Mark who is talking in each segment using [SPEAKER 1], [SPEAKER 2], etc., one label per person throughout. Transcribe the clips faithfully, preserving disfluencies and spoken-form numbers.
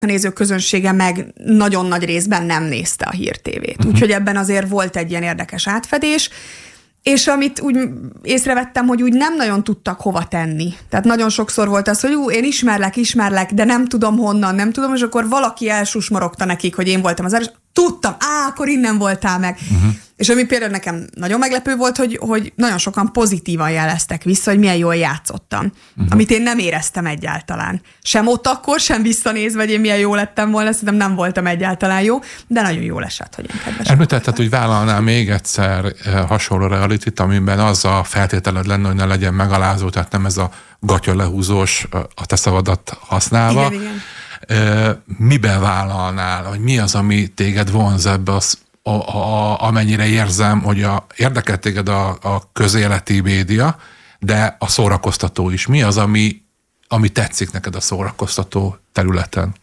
[SPEAKER 1] a nézők közönsége meg nagyon nagy részben nem nézte a Hír té vét. Uh-huh. Úgyhogy ebben azért volt egy ilyen érdekes átfedés, és amit úgy észrevettem, hogy úgy nem nagyon tudtak hova tenni. Tehát nagyon sokszor volt az, hogy ú, én ismerlek, ismerlek, de nem tudom honnan, nem tudom, és akkor valaki elsusmorogta nekik, hogy én voltam az erős. Tudtam, á, akkor innen voltál meg. Uh-huh. És ami például nekem nagyon meglepő volt, hogy, hogy nagyon sokan pozitívan jeleztek vissza, hogy milyen jól játszottam. Uh-huh. Amit én nem éreztem egyáltalán. Sem ott akkor, sem visszanézve, hogy én milyen jó lettem volna, szerintem nem voltam egyáltalán jó, de nagyon jól esett, hogy én kedves.
[SPEAKER 2] Említetted, hogy vállalnál még egyszer hasonló realitit, amiben az a feltételed lenne, hogy ne legyen megalázó, tehát nem ez a gatya lehúzós, a te szavadat használva.
[SPEAKER 1] Igen, igen.
[SPEAKER 2] Miben vállalnál, hogy mi az, ami téged vonz ebbe, az, a, a, amennyire érzem, hogy a, érdekel téged a, a közéleti média, de a szórakoztató is. Mi az, ami, ami tetszik neked a szórakoztató területen?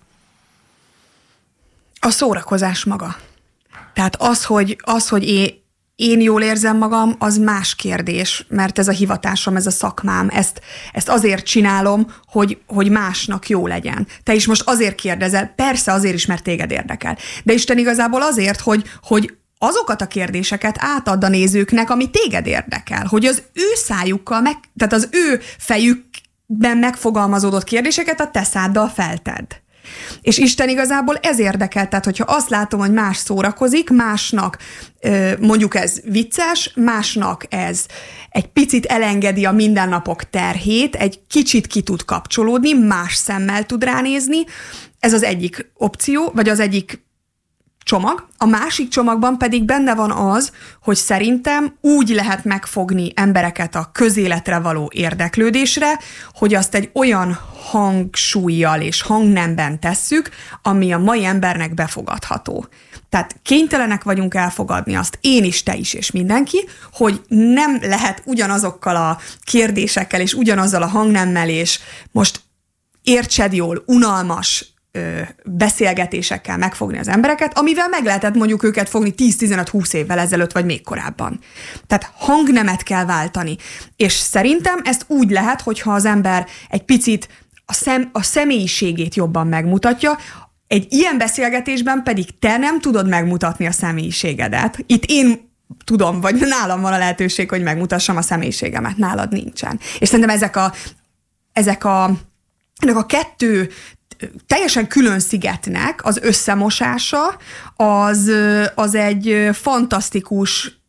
[SPEAKER 1] A szórakozás maga. Tehát az, hogy, az, hogy én, én jól érzem magam, az más kérdés, mert ez a hivatásom, ez a szakmám, ezt, ezt azért csinálom, hogy, hogy másnak jó legyen. Te is most azért kérdezel, persze azért is, mert téged érdekel. De Isten igazából azért, hogy, hogy azokat a kérdéseket átadd a nézőknek, ami téged érdekel, hogy az ő szájukkal, meg, tehát az ő fejükben megfogalmazódott kérdéseket a te száddal feltedd. És Isten igazából ez érdekel, tehát hogyha azt látom, hogy más szórakozik, másnak mondjuk ez vicces, másnak ez egy picit elengedi a mindennapok terhét, egy kicsit ki tud kapcsolódni, más szemmel tud ránézni, ez az egyik opció, vagy az egyik csomag. A másik csomagban pedig benne van az, hogy szerintem úgy lehet megfogni embereket a közéletre való érdeklődésre, hogy azt egy olyan hangsúlyjal és hangnemben tesszük, ami a mai embernek befogadható. Tehát kénytelenek vagyunk elfogadni azt, én is, te is és mindenki, hogy nem lehet ugyanazokkal a kérdésekkel és ugyanazzal a hangnemmel és most értsed jól, unalmas beszélgetésekkel megfogni az embereket, amivel meg lehetett mondjuk őket fogni tíz-tizenöt-húsz évvel ezelőtt, vagy még korábban. Tehát hangnemet kell váltani. És szerintem ezt úgy lehet, hogyha az ember egy picit a, szem, a személyiségét jobban megmutatja, egy ilyen beszélgetésben pedig te nem tudod megmutatni a személyiségedet. Itt én tudom, vagy nálam van a lehetőség, hogy megmutassam a személyiségemet, nálad nincsen. És szerintem ezek a, ezek a, ezek a kettő teljesen külön szigetnek az összemosása az, az egy fantasztikus,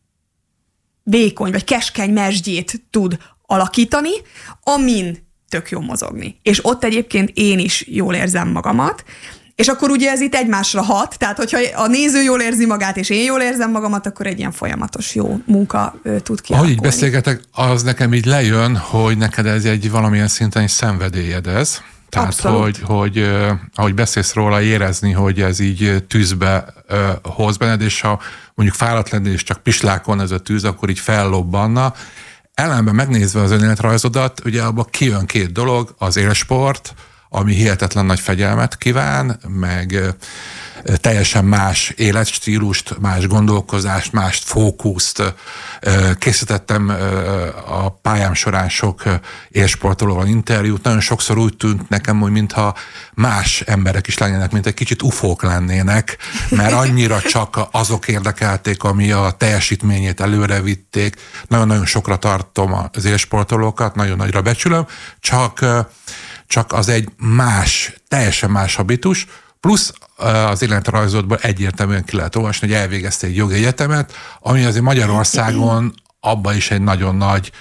[SPEAKER 1] vékony vagy keskeny mesdjét tud alakítani, amin tök jó mozogni. És ott egyébként én is jól érzem magamat, és akkor ugye ez itt egymásra hat, tehát hogyha a néző jól érzi magát, és én jól érzem magamat, akkor egy ilyen folyamatos jó munka ő, tud kialakulni.
[SPEAKER 2] Ahogy így beszélgetek, az nekem így lejön, hogy neked ez egy valamilyen szinten egy szenvedélyed ez. Tehát,
[SPEAKER 1] abszolút.
[SPEAKER 2] hogy, hogy eh, ahogy beszélsz róla, érezni, hogy ez így tűzbe eh, hoz benned, és ha mondjuk fáradt lennél, és csak pislákon ez a tűz, akkor így fellobbanna. Ellenben megnézve az önéletrajzodat, ugye abban kijön két dolog, az élsport, ami hihetetlen nagy fegyelmet kíván, meg eh, teljesen más életstílust, más gondolkozást, más fókuszt. Készítettem a pályám során sok élsportolóval interjút, nagyon sokszor úgy tűnt nekem, hogy mintha más emberek is lennének, mint egy kicsit ufók lennének, mert annyira csak azok érdekelték, ami a teljesítményét előre vitték. Nagyon-nagyon sokra tartom az élsportolókat, nagyon nagyra becsülöm, csak, csak az egy más, teljesen más habitus, plusz az életrajzodból egyértelműen ki lehet olvasni, hogy elvégezte egy jogi egyetemet, ami azért Magyarországon abban is egy nagyon nagy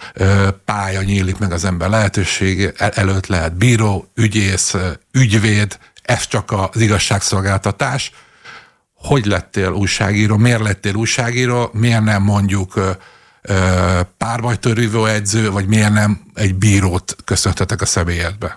[SPEAKER 2] pálya nyílik meg az ember lehetőség előtt, lehet bíró, ügyész, ügyvéd, ez csak az igazságszolgáltatás. Hogy lettél újságíró, miért lettél újságíró, miért nem mondjuk párbajtörvívő edző, vagy miért nem egy bírót köszöntetek a személyedbe?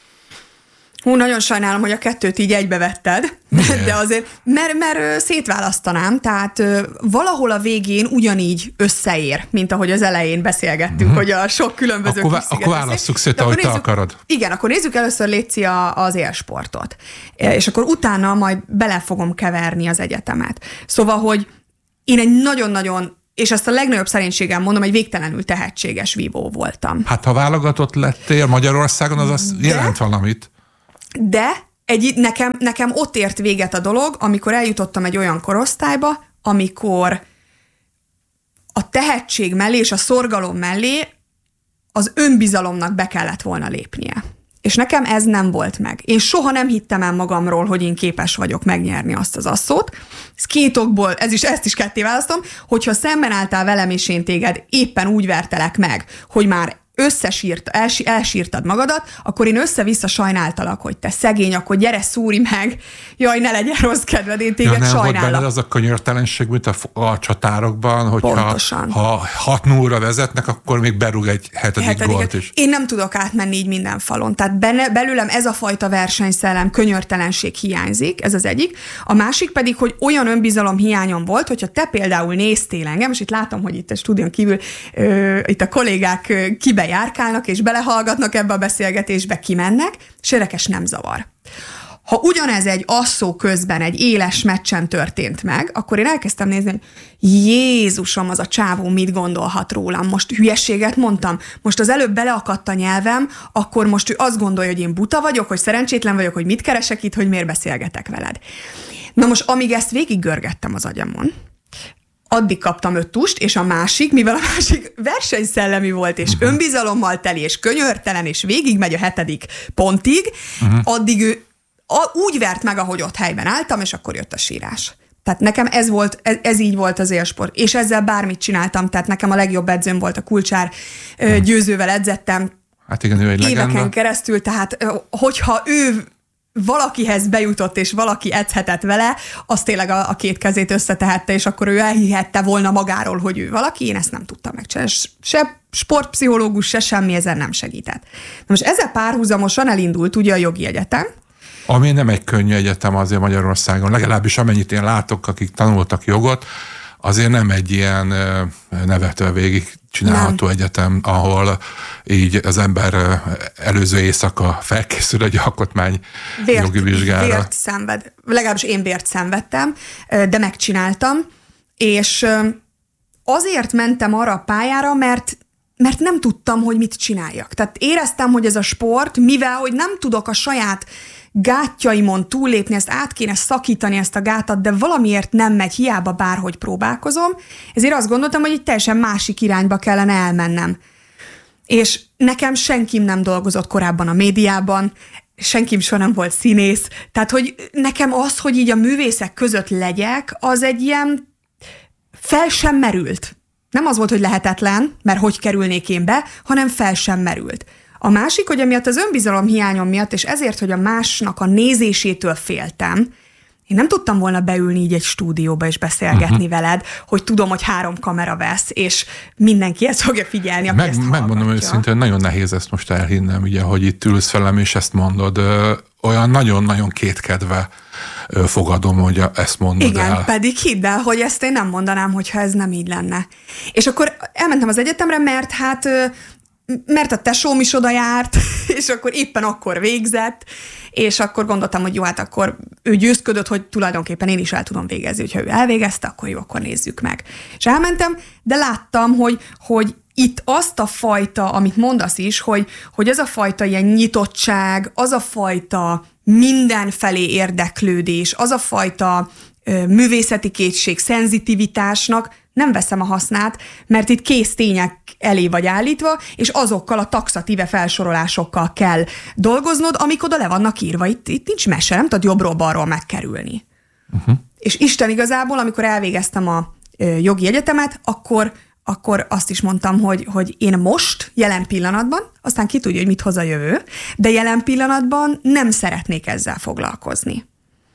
[SPEAKER 1] Hú, nagyon sajnálom, hogy a kettőt így egybevetted, de azért, mert, mert szétválasztanám, tehát valahol a végén ugyanígy összeér, mint ahogy az elején beszélgettünk, mm-hmm. hogy a sok különböző
[SPEAKER 2] Akkor, akkor válasszuk szét, ahogy te akarod.
[SPEAKER 1] Igen, akkor nézzük először, Léci, a, az élsportot. És akkor utána majd bele fogom keverni az egyetemet. Szóval, hogy én egy nagyon-nagyon, és ezt a legnagyobb szerénységem mondom, egy végtelenül tehetséges vívó voltam.
[SPEAKER 2] Hát ha válogatott lettél Magyarországon, az azt jelent valamit.
[SPEAKER 1] De egy, nekem, nekem ott ért véget a dolog, amikor eljutottam egy olyan korosztályba, amikor a tehetség mellé és a szorgalom mellé az önbizalomnak be kellett volna lépnie. És nekem ez nem volt meg. Én soha nem hittem el magamról, hogy én képes vagyok megnyerni azt az asszót. Ez két okból, ez is, ezt is ketté választom, hogyha szemben álltál velem, és én téged éppen úgy vertelek meg, hogy már összesírt, elsi, elsírtad magadat, akkor én össze-vissza sajnáltalak, hogy te szegény, akkor gyere, szúri meg, jaj, ne legyen rossz kedved, én téged
[SPEAKER 2] ja, nem
[SPEAKER 1] sajnálok.
[SPEAKER 2] volt benned az a könyörtelenség, mint a, a csatárokban, hogyha ha hat nullra vezetnek, akkor még berúg egy hetedik, hetedik gólt is.
[SPEAKER 1] Én nem tudok átmenni így minden falon. Tehát benne, belőlem ez a fajta versenyszellem, könyörtelenség hiányzik, ez az egyik. A másik pedig, hogy olyan önbizalom hiányom volt, hogyha te például néztél engem, és itt látom, hogy itt a stúdión kívül ö, itt a kollégák ö, kibe járkálnak, és belehallgatnak ebbe a beszélgetésbe, kimennek, és érdekes, nem zavar. Ha ugyanez egy asszó közben egy éles meccsen történt meg, akkor én elkezdtem nézni, hogy Jézusom, az a csávó mit gondolhat rólam, most hülyességet mondtam, most az előbb beleakadt a nyelvem, akkor most ő azt gondolja, hogy én buta vagyok, hogy szerencsétlen vagyok, hogy mit keresek itt, hogy miért beszélgetek veled. Na most, amíg ezt végiggörgettem az agyamon, addig kaptam öt tust, és a másik, mivel a másik versenyszellemi volt, és uh-huh. önbizalommal teli, és könyörtelen, és végigmegy a hetedik pontig, uh-huh. addig ő a, úgy vert meg, ahogy ott helyben álltam, és akkor jött a sírás. Tehát nekem ez volt, ez, ez így volt az élsport, és ezzel bármit csináltam, tehát nekem a legjobb edzőm volt a Kulcsár, uh-huh. győzővel edzettem,
[SPEAKER 2] hát igen, ő egy
[SPEAKER 1] éveken
[SPEAKER 2] legenda.
[SPEAKER 1] keresztül, tehát hogyha ő valakihez bejutott, és valaki edzhetett vele, az tényleg a, a két kezét összetehette, és akkor ő elhihette volna magáról, hogy ő valaki, én ezt nem tudtam megcsinálni. Se sportpszichológus, se semmi ezen nem segített. Na most ezzel párhuzamosan elindult ugye a jogi egyetem.
[SPEAKER 2] Ami nem egy könnyű egyetem azért Magyarországon, legalábbis amennyit én látok, akik tanultak jogot, azért nem egy ilyen nevetve végig csinálható nem. egyetem, ahol így az ember előző éjszaka felkészül egy alkotmány vért, jogi vizsgára.
[SPEAKER 1] Vért szenved. Legalábbis én vért szenvedtem, de megcsináltam, és azért mentem arra a pályára, mert mert nem tudtam, hogy mit csináljak. Tehát éreztem, hogy ez a sport, mivel hogy nem tudok a saját gátjaimon túllépni, ezt át kéne szakítani, ezt a gátat, de valamiért nem megy, hiába bárhogy próbálkozom, ezért azt gondoltam, hogy egy teljesen másik irányba kellene elmennem. És nekem senkim nem dolgozott korábban a médiában, senkim soha nem volt színész, tehát hogy nekem az, hogy így a művészek között legyek, az egy ilyen fel sem merült. Nem az volt, hogy lehetetlen, mert hogy kerülnék én be, hanem fel sem merült. A másik, hogy emiatt az önbizalom hiányom miatt, és ezért, hogy a másnak a nézésétől féltem, én nem tudtam volna beülni így egy stúdióba és beszélgetni uh-huh. veled, hogy tudom, hogy három kamera vesz, és mindenki ezt fogja figyelni, aki
[SPEAKER 2] Meg,
[SPEAKER 1] ezt
[SPEAKER 2] megmondom őszintén, nagyon nehéz ezt most elhinnem, ugye, hogy itt ülsz velem, és ezt mondod. Olyan nagyon-nagyon kétkedve fogadom, hogy ezt mondod
[SPEAKER 1] Igen,
[SPEAKER 2] el.
[SPEAKER 1] Igen, pedig hidd el, hogy ezt én nem mondanám, hogyha ez nem így lenne. És akkor elmentem az egyetemre, mert hát mert a tesóm is oda járt, és akkor éppen akkor végzett, és akkor gondoltam, hogy jó, hát akkor ő győzködött, hogy tulajdonképpen én is el tudom végezni, hogyha ő elvégezte, akkor jó, akkor nézzük meg. És elmentem, de láttam, hogy, hogy itt azt a fajta, amit mondasz is, hogy, hogy az a fajta ilyen nyitottság, az a fajta mindenfelé érdeklődés, az a fajta ö, művészeti készség, szenzitivitásnak nem veszem a hasznát, mert itt kész tények elé vagy állítva, és azokkal a taxatíve felsorolásokkal kell dolgoznod, amik oda le vannak írva. Itt, itt nincs mese, nem tudod jobbról-balról megkerülni. Uh-huh. És Isten igazából, amikor elvégeztem a ö, jogi egyetemet, akkor, akkor azt is mondtam, hogy, hogy én most, jelen pillanatban, aztán ki tudja, hogy mit hoz a jövő, de jelen pillanatban nem szeretnék ezzel foglalkozni.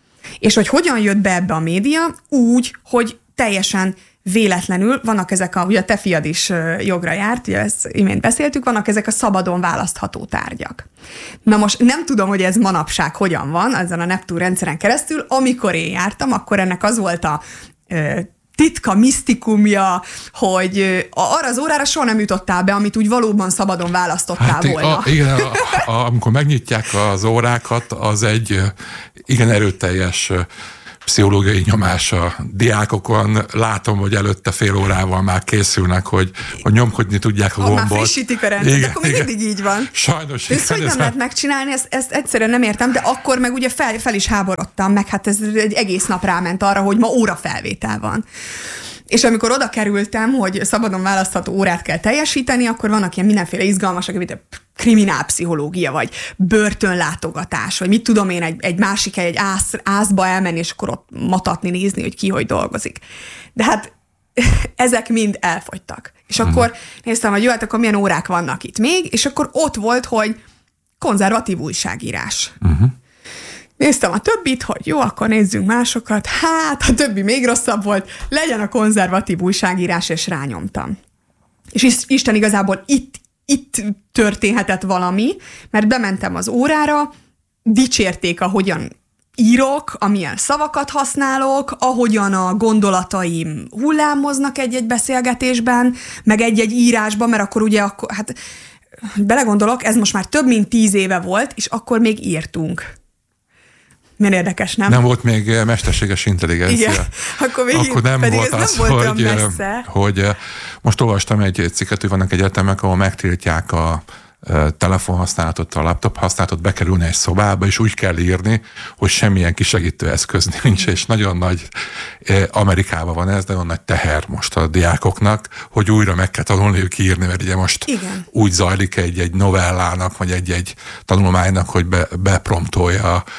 [SPEAKER 1] És hogy hogyan jött be ebbe a média? Úgy, hogy teljesen véletlenül vannak ezek a, ugye a te fiad is jogra járt, ugye ezt imént beszéltük, vannak ezek a szabadon választható tárgyak. Na most nem tudom, hogy ez manapság hogyan van, ezen a Neptun rendszeren keresztül, amikor én jártam, akkor ennek az volt a ö, titka, misztikumja, hogy arra az órára soha nem jutottál be, amit úgy valóban szabadon választottál hát, volna.
[SPEAKER 2] A, igen, a, a, amikor megnyitják az órákat, az egy igen erőteljes pszichológiai nyomás a diákokon. Látom, hogy előtte fél órával már készülnek, hogy, hogy nyomkodni tudják a
[SPEAKER 1] ha
[SPEAKER 2] gombot.
[SPEAKER 1] Már frissítik a rendszert, de akkor még mindig így van.
[SPEAKER 2] Sajnos.
[SPEAKER 1] Ezt hogy nem lehet megcsinálni, ezt, ezt egyszerűen nem értem, de akkor meg ugye fel, fel is háborodtam, meg hát ez egy egész nap ráment arra, hogy ma órafelvétel van. És amikor oda kerültem, hogy szabadon választható órát kell teljesíteni, akkor vannak ilyen mindenféle izgalmasak, mint a kriminálpszichológia, vagy börtönlátogatás, vagy mit tudom én, egy, egy másik, egy ász, ászba elmenni, és akkor ott matatni, nézni, hogy ki hogy dolgozik. De hát ezek mind elfogytak. És akkor uh-huh. néztem, hogy jó, hát akkor milyen órák vannak itt még, és akkor ott volt, hogy konzervatív újságírás. Uh-huh. Néztem a többit, hogy jó, akkor nézzünk másokat. Hát, a többi még rosszabb volt, legyen a konzervatív újságírás, és rányomtam. És Isten igazából itt, itt történhetett valami, mert bementem az órára, dicsérték, ahogyan írok, amilyen szavakat használok, ahogyan a gondolataim hullámoznak egy-egy beszélgetésben, meg egy-egy írásban, mert akkor ugye, akkor, hát belegondolok, ez most már több mint tíz éve volt, és akkor még írtunk. Milyen érdekes, nem?
[SPEAKER 2] Nem volt még mesterséges intelligencia.
[SPEAKER 1] Igen, akkor, még
[SPEAKER 2] akkor nem
[SPEAKER 1] pedig
[SPEAKER 2] volt
[SPEAKER 1] ez
[SPEAKER 2] az,
[SPEAKER 1] nem volt
[SPEAKER 2] hogy,
[SPEAKER 1] messze.
[SPEAKER 2] hogy most olvastam egy cikket, hogy vannak egyetemek, ahol megtiltják a telefonhasználatot, a laptop használatot, bekerülni egy szobába, és úgy kell írni, hogy semmilyen kisegítő eszköz nincs, és nagyon nagy, Amerikában van ez, nagyon nagy teher most a diákoknak, hogy újra meg kell tanulniuk írni, mert ugye most igen. úgy zajlik egy-egy novellának, vagy egy-egy tanulmánynak, hogy be, bepromptolja a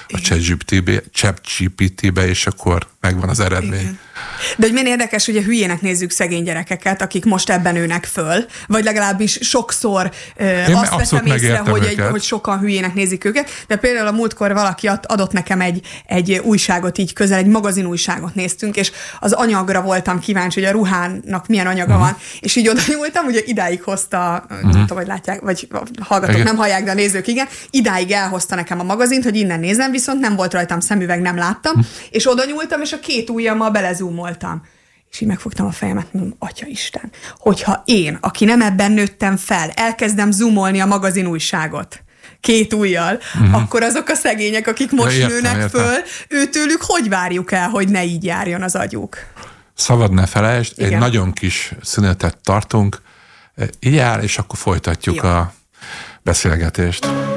[SPEAKER 2] ChatGPT-be, és akkor megvan az eredmény. Igen.
[SPEAKER 1] De hogy milyen érdekes, hogy a hülyének nézzük szegény gyerekeket, akik most ebben nőnek föl, vagy legalábbis sokszor uh, azt veszem észre, hogy, egy, hogy sokan hülyének nézik őket, de például a múltkor valaki adott nekem egy, egy újságot így közel, egy magazin újságot néztünk, és az anyagra voltam kíváncsi, hogy a ruhának milyen anyaga uh-huh. van, és így oda nyúltam, ugye idáig hozta, uh-huh. nem tudom, hogy látják, vagy hallgatók igen. nem hallják, de a nézők igen, idáig elhozta nekem a magazint, hogy innen nézem, viszont nem volt rajtam szemüveg, nem láttam, uh-huh. és oda nyúltam, és a két ujjammal belezúmoltam. És így megfogtam a fejemet, mondom, Atya Isten, hogyha én, aki nem ebben nőttem fel, elkezdem zoomolni a magazin újságot két ujjal, uh-huh. akkor azok a szegények, akik most ja, értem, nőnek értem. föl, őtőlük hogy várjuk el, hogy ne így járjon az agyuk?
[SPEAKER 2] Szabad ne felejtsd, egy nagyon kis szünetet tartunk, így áll, és akkor folytatjuk Jó. a beszélgetést.